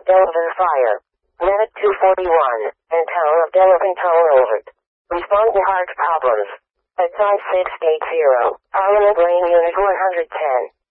Delavan Fire. Minute 241. And town of Delavan Tower Alert. Respond to heart problems. At 5680. Parliament Lane Unit 110.